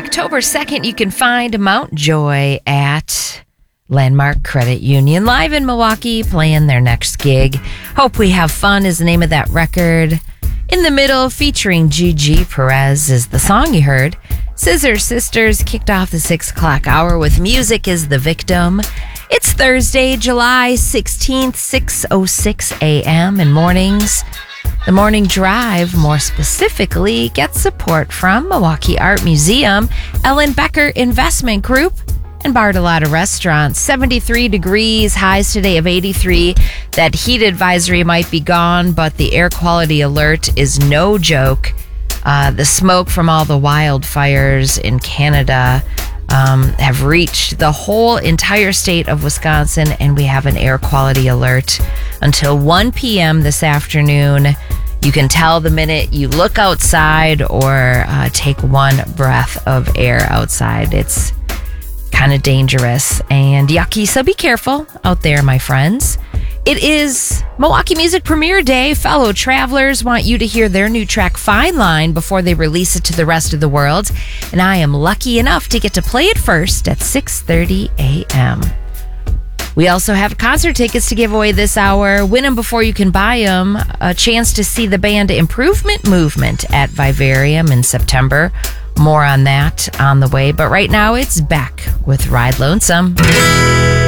October 2nd, you can find Mount Joy at Landmark Credit Union live in Milwaukee playing their next gig. Hope We Have Fun is the name of that record. In the Middle, featuring Gigi Perez, is the song you heard. Scissor Sisters kicked off the 6 o'clock hour with Music is the Victim. It's Thursday, July 16th, 6:06 a.m. in mornings. The Morning Drive, more specifically, gets support from Milwaukee Art Museum, Ellen Becker Investment Group, and Bartolotta Restaurants. 73 degrees, highs today of 83. That heat advisory might be gone, but the air quality alert is no joke. The smoke from all the wildfires in Canada have reached the whole entire state of Wisconsin, and we have an air quality alert until 1 p.m. this afternoon. You can tell the minute you look outside or take one breath of air outside. It's kind of dangerous and yucky, so be careful out there, my friends. It is Milwaukee Music Premiere Day. Fellow travelers want you to hear their new track, Fine Line, before they release it to the rest of the world. And I am lucky enough to get to play it first at 6:30 a.m. We also have concert tickets to give away this hour. Win them before you can buy them. A chance to see the band Improvement Movement at Vivarium in September. More on that on the way. But right now, it's Beck with Ride Lonesome.